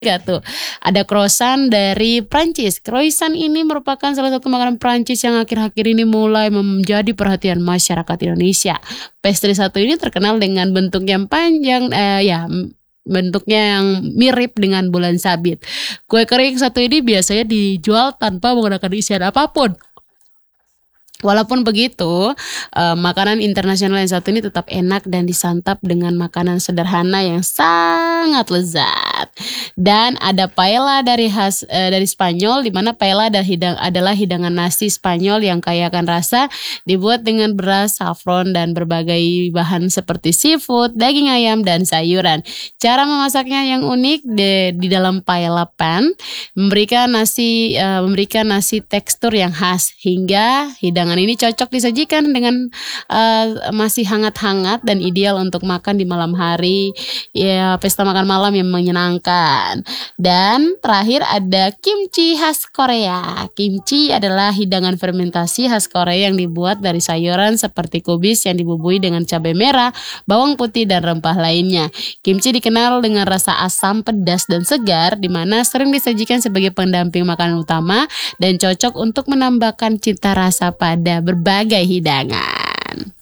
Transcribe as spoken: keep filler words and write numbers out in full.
Gak tuh, ada croissant dari Prancis. Croissant ini merupakan salah satu makanan Prancis yang akhir-akhir ini mulai menjadi perhatian masyarakat Indonesia. Pastry satu ini terkenal dengan bentuk yang panjang, eee, ya bentuknya yang mirip dengan bulan sabit. Kue kering satu ini biasanya dijual tanpa menggunakan isian apapun. Walaupun begitu, eee, makanan internasional yang satu ini tetap enak dan disantap dengan makanan sederhana yang sangat lezat. Dan ada paella dari khas eee, dari Spanyol, di mana paella ada hidang adalah hidangan nasi Spanyol yang kaya akan rasa, dibuat dengan beras, saffron, dan berbagai bahan seperti seafood, daging ayam, dan sayuran. Cara memasaknya yang unik de di dalam paella pan, memberikan nasi eee, memberikan nasi tekstur yang khas, hingga hidangan ini cocok disajikan dengan, eee, masih hangat-hangat dan ideal untuk makan di malam hari, ya pesta makan malam yang menyenangkan. Dan terakhir ada kimchi khas Korea. Kimchi adalah hidangan fermentasi khas Korea yang dibuat dari sayuran seperti kubis yang dibumbui dengan cabai merah, bawang putih, dan rempah lainnya. Kimchi dikenal dengan rasa asam, pedas, dan segar, di mana sering disajikan sebagai pendamping makanan utama dan cocok untuk menambahkan cita rasa pada berbagai hidangan.